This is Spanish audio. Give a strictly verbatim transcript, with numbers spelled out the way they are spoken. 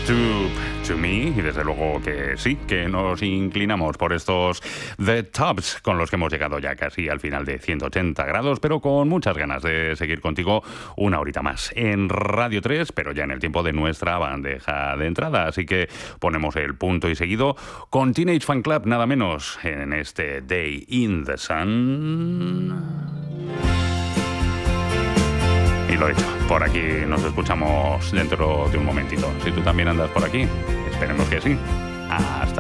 Stoop to Me, y desde luego que sí, que nos inclinamos por estos The Tops con los que hemos llegado ya casi al final de ciento ochenta grados, pero con muchas ganas de seguir contigo una horita más en Radio tres, pero ya en el tiempo de nuestra bandeja de entrada, así que ponemos el punto y seguido con Teenage Fan Club, nada menos, en este Day in the Sun. Y lo he hecho, por aquí nos escuchamos dentro de un momentito. Si tú también andas por aquí, esperemos que sí. Hasta